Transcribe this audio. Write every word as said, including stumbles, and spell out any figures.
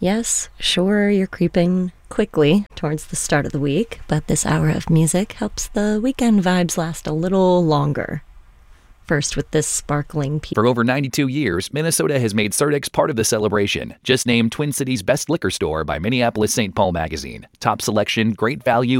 Yes, sure, you're creeping quickly towards the start of the week, but this hour of music helps the weekend vibes last a little longer. First with this sparkling piece. For over ninety-two years, Minnesota has made Surdex part of the celebration. Just named Twin Cities' best liquor store by Minneapolis Saint Paul magazine. Top selection, great value,